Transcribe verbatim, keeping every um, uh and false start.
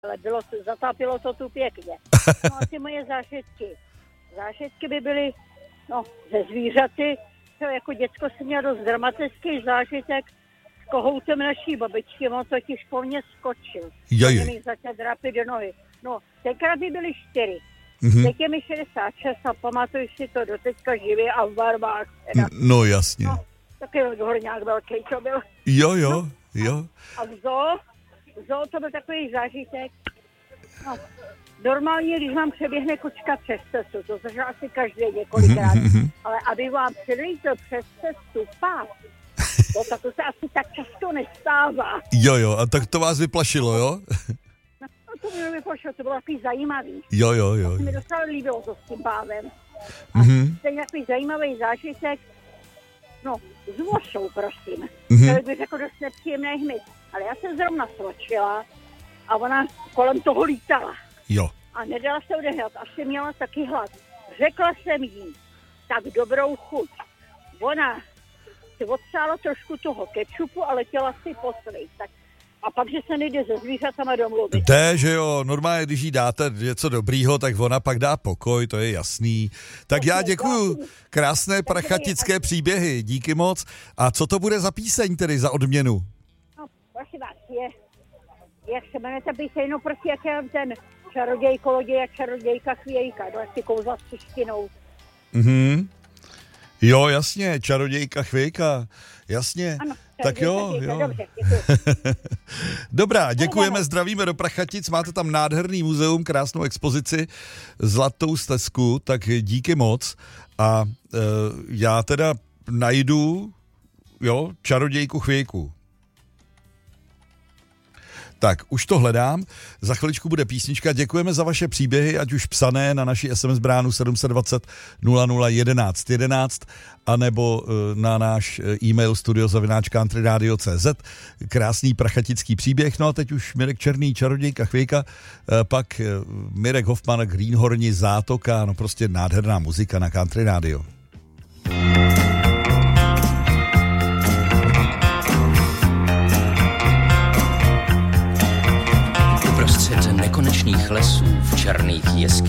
ale bylo, zatápilo to tu pěkně. No a ty moje zážitky. Zážitky by byly, no, ze zvířaty, to jako děcko jsem měla dost dramatický zážitek s kohoutem naší babičky, on totiž po mně skočil. Jaje. Mě začal drápit do nohy. No, tenkrát by byly čtyři. Mm-hmm. Teď je mi šedesát šest a pamatuju si to doteďka živě a v barvách. Teda. No jasně. No, taky horňák velký to byl. Jo, jo, no, jo. A v zoo, v zoo to byl takový zážitek. No, normálně, když vám přeběhne kočka přes cestu, to zažil asi každý několikrát, mm-hmm. ale aby vám předejtel přes cestu pás, to, tak to se asi tak často nestává. Jo, jo, a tak to vás vyplašilo, jo? No, to mě vyplašilo, to bylo takový zajímavý. Jo, jo, jo. To se mi docela líbilo to s tím pávem. A mm-hmm. ten takový zajímavý zážitek, no, s vosou, prosím. Mm-hmm. To bych řekl dost nepříjemný hmyz. Ale já jsem zrovna svačila a ona kolem toho lítala. Jo. A nedala se odehrát, asi měla taky hlad. Řekla jsem jí, tak dobrou chuť. Ona si odsála trošku toho kečupu a letěla si poslej. Tak a pak, že se nejde se zvířatama domluvit. Jde, že jo, normálně, když jí dáte něco dobrýho, tak ona pak dá pokoj, to je jasný. Tak já děkuju, krásné prachatické příběhy, díky moc. A co to bude za píseň tedy, za odměnu? No, prosím vás, je, jak se jmenuje ta píseň, no prostě jak je ten čaroděj koloděj a čarodějka chvějka, no jak si kouzla s třištinou. Mhm. Jo, jasně, čarodějka chvějka, jasně. Ano, tak jo, chvějka, jo. Dobře, Dobrá, děkujeme, zdravíme do Prachatic, máte tam nádherný muzeum, krásnou expozici, Zlatou stezku, tak díky moc. A e, já teda najdu, jo, čarodějku chvějku. Tak, už to hledám, za chviličku bude písnička, děkujeme za vaše příběhy, ať už psané na naší es em es bránu sedm set dvacet nula nula jedenáct jedenáct, anebo na náš e-mail studio zavináč country radio tečka cé zet, krásný prachatický příběh, no a teď už Mirek Černý, čarodějka chvějka, pak Mirek Hoffman, Greenhorni, Zátoka, no prostě nádherná muzika na Country Radio. Uprostřed nekonečných lesů v černých jeskyních